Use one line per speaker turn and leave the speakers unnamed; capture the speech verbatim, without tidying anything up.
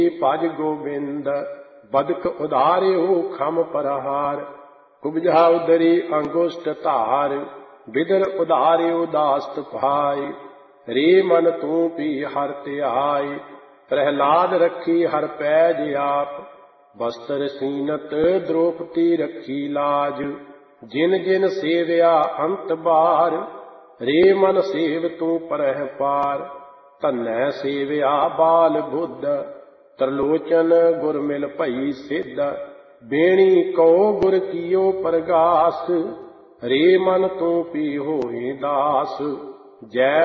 ਭਜ ਗੋਬਿੰਦ ਬਦਕ ਉਧਾਰਿਓ ਖਮ ਪਰਹਾਰ। ਕੁਬਜਾ ਉਦਰੀ ਅੰਗੁਸ਼ਟ ਧਾਰ ਬਿਦਰ ਉਧਾਰਿਓ ਦਾਸਤ ਭਾਈ। ਰੇ ਮਨ ਤੂੰ ਪੀ ਹਰ ਧਿਆਈ ਪ੍ਰਹਿਲਾਦ ਰੱਖੀ ਹਰ ਪੈਜ ਆਪ। ਬਸਤਰ ਸੀਨਤ ਦ੍ਰੋਪਦੀ ਰੱਖੀ ਲਾਜ ਜਿਨ ਜਿਨ ਸੇਵਿਆ ਅੰਤ ਬਾਰ। ਰੇ ਮਨ ਸੇਵ ਤੂੰ ਪਰਹਿ ਪਾਰ ਧੰਨੈ ਸੇਵਿਆ ਬਾਲ ਬੁੱਧ। ਤਰਲੋਚਨ ਗੁਰ ਮਿਲ ਭਈ ਸਿੱਧ ਬੇਣੀ ਕਉ ਗੁਰ ਕੀਓ ਪਰਗਾਸ। ਰੇ ਮਨ ਤੂੰ ਪੀ ਹੋਏ ਦਾਸ ਜੈ